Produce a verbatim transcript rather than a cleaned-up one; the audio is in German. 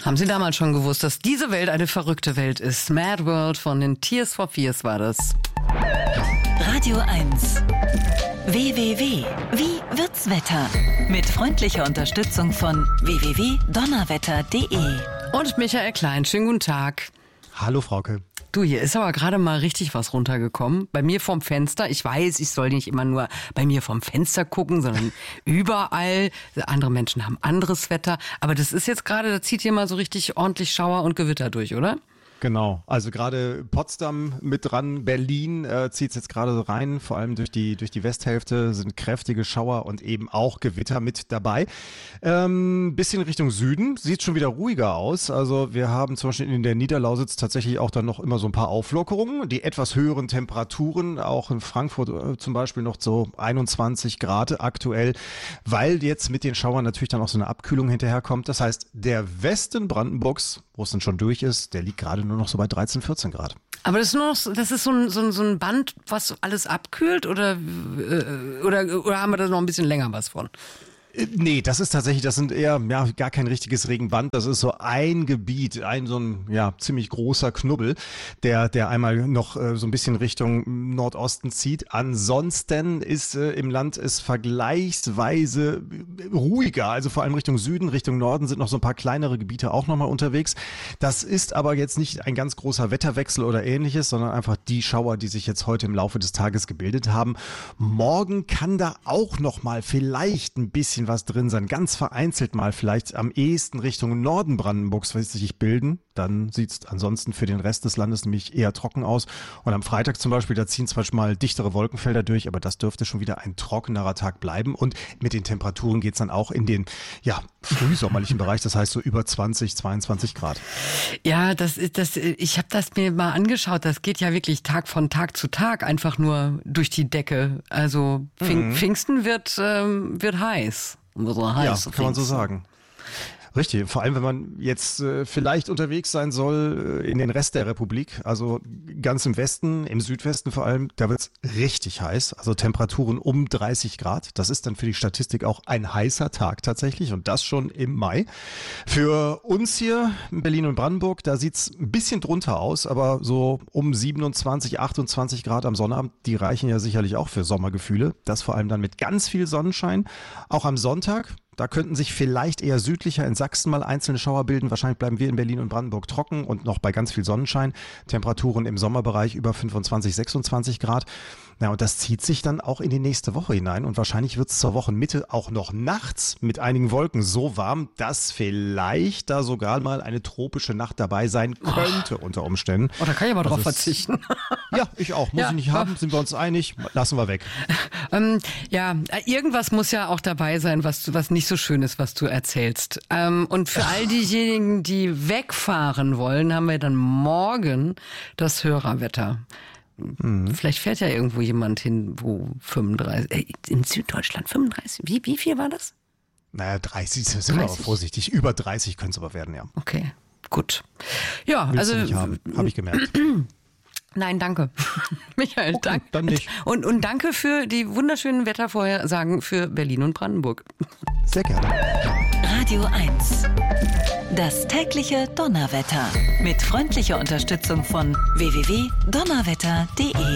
Haben Sie damals schon gewusst, dass diese Welt eine verrückte Welt ist? Mad World von den Tears for Fears war das. Radio eins. W W W. Wie wird's Wetter? Mit freundlicher Unterstützung von w w w punkt donnerwetter punkt d e. Und Michael Klein, schönen guten Tag. Hallo Frauke. Du, hier ist aber gerade mal richtig was runtergekommen. Bei mir vom Fenster. Ich weiß, ich soll nicht immer nur bei mir vom Fenster gucken, sondern überall. Andere Menschen haben anderes Wetter. Aber das ist jetzt gerade, da zieht hier mal so richtig ordentlich Schauer und Gewitter durch, oder? Genau, also gerade Potsdam mit dran, Berlin äh, zieht es jetzt gerade so rein, vor allem durch die durch die Westhälfte sind kräftige Schauer und eben auch Gewitter mit dabei. Ähm, bisschen Richtung Süden, sieht schon wieder ruhiger aus, also wir haben zum Beispiel in der Niederlausitz tatsächlich auch dann noch immer so ein paar Auflockerungen, die etwas höheren Temperaturen, auch in Frankfurt äh, zum Beispiel noch so einundzwanzig Grad aktuell, weil jetzt mit den Schauern natürlich dann auch so eine Abkühlung hinterherkommt. Das heißt, der Westen Brandenburgs, wo es dann schon durch ist, der liegt gerade nur noch so bei dreizehn, vierzehn Grad. Aber das ist nur noch, das ist so ein, so ein, so ein Band, was alles abkühlt oder, äh, oder, oder haben wir da noch ein bisschen länger was von? Nee, das ist tatsächlich, das sind eher ja gar kein richtiges Regenband. Das ist so ein Gebiet, ein so ein ja ziemlich großer Knubbel, der der einmal noch äh, so ein bisschen Richtung Nordosten zieht. Ansonsten ist äh, im Land ist vergleichsweise ruhiger, also vor allem Richtung Süden, Richtung Norden sind noch so ein paar kleinere Gebiete auch nochmal unterwegs. Das ist aber jetzt nicht ein ganz großer Wetterwechsel oder ähnliches, sondern einfach die Schauer, die sich jetzt heute im Laufe des Tages gebildet haben. Morgen kann da auch nochmal vielleicht ein bisschen was drin sein, ganz vereinzelt mal vielleicht am ehesten Richtung Norden Brandenburgs sich bilden, dann sieht es ansonsten für den Rest des Landes nämlich eher trocken aus und am Freitag zum Beispiel, da ziehen zwar mal dichtere Wolkenfelder durch, aber das dürfte schon wieder ein trockenerer Tag bleiben und mit den Temperaturen geht es dann auch in den ja frühsommerlichen Bereich, das heißt so über zwanzig, zweiundzwanzig Grad. Ja, das ist das. Ich habe das mir mal angeschaut, das geht ja wirklich Tag von Tag zu Tag einfach nur durch die Decke, also Pfing- mhm. Pfingsten wird, ähm, wird heiß. So heiß, ja, kann man so sagen. Richtig, vor allem wenn man jetzt äh, vielleicht unterwegs sein soll äh, in den Rest der Republik, also ganz im Westen, im Südwesten vor allem, da wird's richtig heiß, also Temperaturen um dreißig Grad. Das ist dann für die Statistik auch ein heißer Tag tatsächlich und das schon im Mai. Für uns hier in Berlin und Brandenburg, da sieht's ein bisschen drunter aus, aber so um siebenundzwanzig, achtundzwanzig Grad am Sonnabend, die reichen ja sicherlich auch für Sommergefühle. Das vor allem dann mit ganz viel Sonnenschein, auch am Sonntag. Da könnten sich vielleicht eher südlicher in Sachsen mal einzelne Schauer bilden. Wahrscheinlich bleiben wir in Berlin und Brandenburg trocken und noch bei ganz viel Sonnenschein. Temperaturen im Sommerbereich über fünfundzwanzig, sechsundzwanzig Grad. Na, und das zieht sich dann auch in die nächste Woche hinein. Und wahrscheinlich wird es zur Wochenmitte auch noch nachts mit einigen Wolken so warm, dass vielleicht da sogar mal eine tropische Nacht dabei sein könnte oh. unter Umständen. Oh, da kann ich aber drauf ist, verzichten. Ja, ich auch. Muss ja, ich nicht haben. Sind wir uns einig? Lassen wir weg. Ähm, ja, irgendwas muss ja auch dabei sein, was, was nicht so schön ist, was du erzählst. Ähm, und für all diejenigen, die wegfahren wollen, haben wir dann morgen das Hörerwetter. Mhm. Vielleicht fährt ja irgendwo jemand hin, wo fünfunddreißig, äh, in Süddeutschland fünfunddreißig, wie, wie viel war das? Naja, dreißig, sind wir aber vorsichtig. Über dreißig können es aber werden, ja. Okay, gut. Ja, Willst also. du nicht haben, habe ich gemerkt. Nein, danke. Michael, okay, danke. Dann nicht. Und, und danke für die wunderschönen Wettervorhersagen für Berlin und Brandenburg. Sehr gerne. Radio eins. Das tägliche Donnerwetter. Mit freundlicher Unterstützung von w w w punkt donnerwetter punkt d e.